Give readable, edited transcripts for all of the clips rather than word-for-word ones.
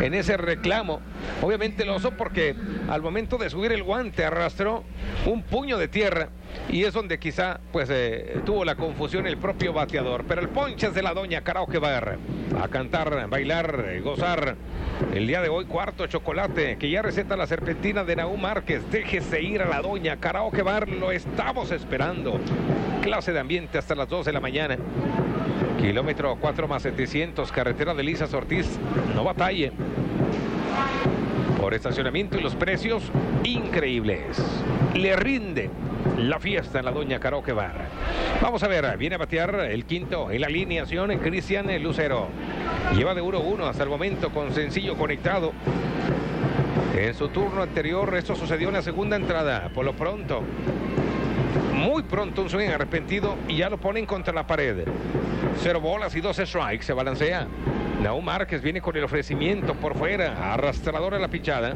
en ese reclamo. Obviamente lo usó porque al momento de subir el guante arrastró un puño de tierra y es donde quizá pues tuvo la confusión el propio bateador. Pero el ponche es de la doña Karaoke Bar. A cantar, bailar, gozar. El día de hoy, cuarto chocolate, que ya receta la serpentina de Nahum Márquez. Déjese ir a la doña Karaoke Bar, lo estamos esperando. Clase de ambiente hasta las 2 de la mañana. Kilómetro 4+700, carretera de Lisas Ortiz, no batalle. Por estacionamiento y los precios increíbles. Le rinde la fiesta en la doña Karaoke Bar. Vamos a ver, viene a batear el quinto en la alineación, Cristian Lucero. Lleva de 1-1 hasta el momento con sencillo conectado. En su turno anterior, esto sucedió en la segunda entrada. Por lo pronto, muy pronto, un swing arrepentido y ya lo ponen contra la pared. 0 bolas y 2 strikes, se balancea. Nahum Márquez viene con el ofrecimiento por fuera, arrastradora la pichada.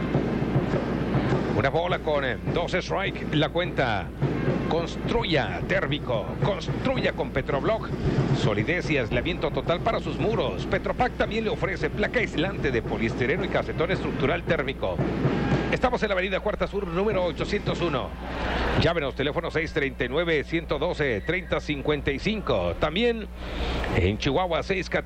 Una bola con 2 strikes, la cuenta. Construya térmico, construya con Petrobloc. Solidez y aislamiento total para sus muros. Petropac también le ofrece placa aislante de poliestireno y casetón estructural térmico. Estamos en la avenida Cuarta Sur, número 801. Llámenos, teléfono 639-112-3055. También en Chihuahua,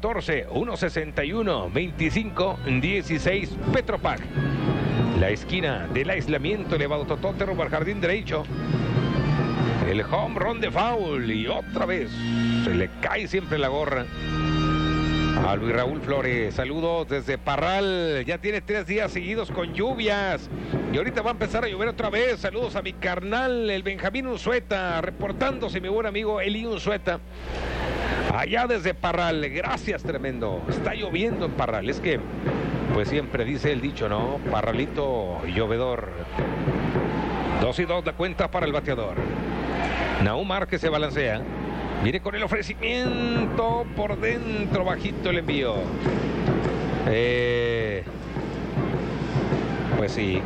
614-161-2516. Petropac. La esquina del aislamiento elevado totote rumbo al jardín derecho. El home run de foul y otra vez se le cae siempre la gorra a Luis Raúl Flores. Saludos desde Parral. Ya tiene 3 días seguidos con lluvias y ahorita va a empezar a llover otra vez. Saludos a mi carnal, el Benjamín Unzueta, reportándose mi buen amigo Eli Unzueta, allá desde Parral. Gracias, tremendo. Está lloviendo en Parral. Es que, pues siempre dice el dicho, ¿no? Parralito llovedor. 2-2 la cuenta para el bateador. Nahum Márquez se balancea. Viene con el ofrecimiento por dentro, bajito el envío. Pues sí.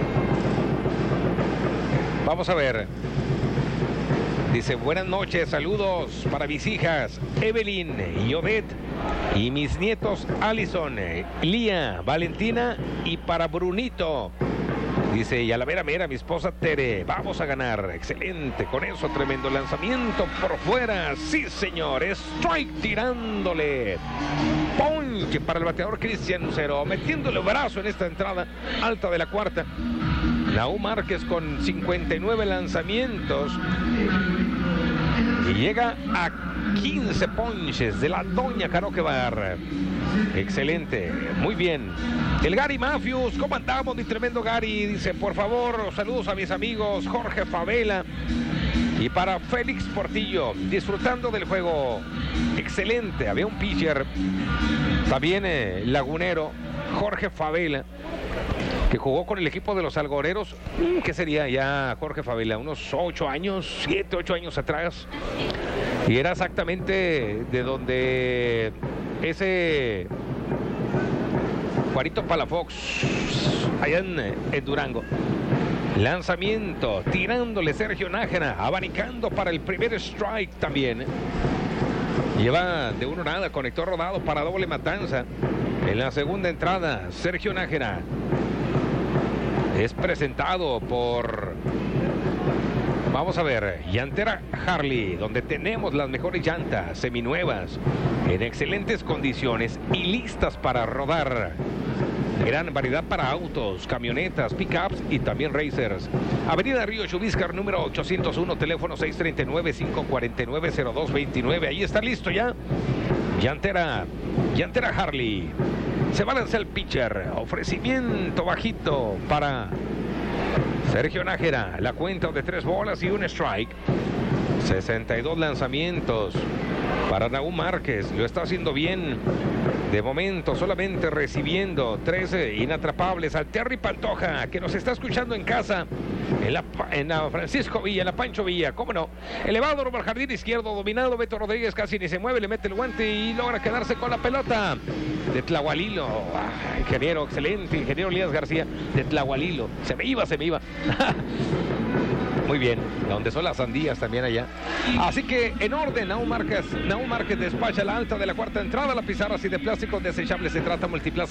Vamos a ver. Dice, buenas noches, saludos para mis hijas Evelyn y Obed y mis nietos Alison, Lía, Valentina y para Brunito. Dice, y a la mera mi esposa Tere, vamos a ganar. Excelente, con eso tremendo lanzamiento por fuera. Sí, señor, strike tirándole. Ponche para el bateador Cristian Lucero, metiéndole brazo en esta entrada alta de la cuarta. Nahum Márquez con 59 lanzamientos y llega a 15 ponches de la doña Karaoke Bar. Excelente, muy bien. El Gary Matthews, ¿cómo andamos, mi tremendo Gary? Dice, por favor, saludos a mis amigos Jorge Favela y para Félix Portillo, disfrutando del juego. Excelente, había un pitcher también lagunero, Jorge Favela, que jugó con el equipo de los Algoreros. ¿Qué sería ya Jorge Favela? Unos 8 años, 7, 8 años atrás. Y era exactamente de donde ese Juanito Palafox, allá en Durango. Lanzamiento, tirándole Sergio Nájera, abanicando para el primer strike también. Lleva de 1-0, conector rodado para doble matanza. En la segunda entrada, Sergio Nájera es presentado por, vamos a ver, Llantera Harley, donde tenemos las mejores llantas seminuevas en excelentes condiciones y listas para rodar. Gran variedad para autos, camionetas, pickups y también racers. Avenida Río Chubíscar, número 801, teléfono 639-549-0229. Ahí está listo ya. Llantera Harley. Se balancea el pitcher. Ofrecimiento bajito para Sergio Nájera. La cuenta de 3 bolas y un strike. 62 lanzamientos para Nahum Márquez. Lo está haciendo bien. De momento solamente recibiendo 13 inatrapables al Terry Pantoja, que nos está escuchando en casa, en la Francisco Villa, en la Pancho Villa, cómo no. Elevado rumbo al jardín izquierdo, dominado. Beto Rodríguez casi ni se mueve, le mete el guante y logra quedarse con la pelota. De Tlahualilo, ingeniero, excelente, ingeniero Elías García, de Tlahualilo. Se me iba. Muy bien, donde son las sandías también allá. Así que en orden, Nahum Márquez despacha la alta de la cuarta entrada. La pizarra así de plástico desechable, se trata Multiplaza